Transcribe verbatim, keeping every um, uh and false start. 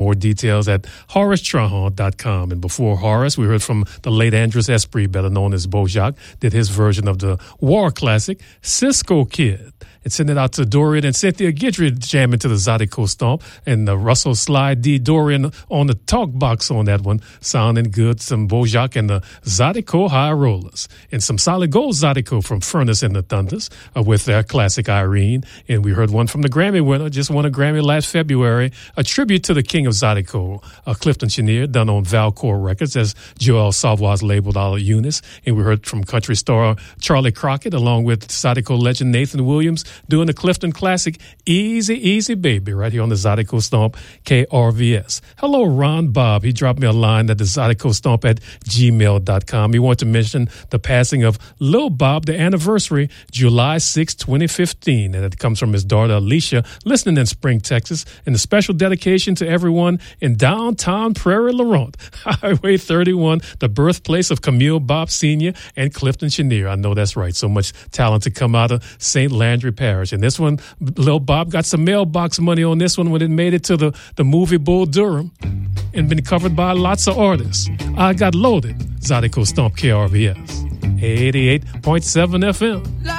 More details at horace trahant dot com. And before Horace, we heard from the late Andres Esprit, better known as Bojack, did his version of the war classic, Cisco Kid. And send it out to Dorian and Cynthia Guidry jamming to the Zydeco Stomp. And uh, Russell Slide D. Dorian on the talk box on that one. Sounding good. Some Bojack and the Zydeco High Rollers. And some Solid Gold Zydeco from Furnace and the Thunders uh, with their classic Irene. And we heard one from the Grammy winner. Just won a Grammy last February. A tribute to the king of Zydeco, uh, Clifton Chenier, done on Valcor Records as Joel Savoy's labeled Ala Eunice. And we heard from country star Charlie Crockett along with Zydeco legend Nathan Williams doing the Clifton classic Easy, Easy Baby right here on the Zydeco Stomp K R V S. Hello, Ron Bob. He dropped me a line at the Zydeco Stomp at gmail dot com. He wanted to mention the passing of Lil Bob, the anniversary, July sixth, twenty fifteen. And it comes from his daughter, Alicia, listening in Spring, Texas. And a special dedication to everyone in downtown Prairie Laurent, Highway thirty-one, the birthplace of Camille Bob Senior and Clifton Chenier. I know that's right. So much talent to come out of Saint Landry Parish. And this one, Lil Bob got some mailbox money on this one when it made it to the, the movie Bull Durham and been covered by lots of artists. I Got Loaded, Zydeco Stomp K R V S, eighty-eight point seven F M.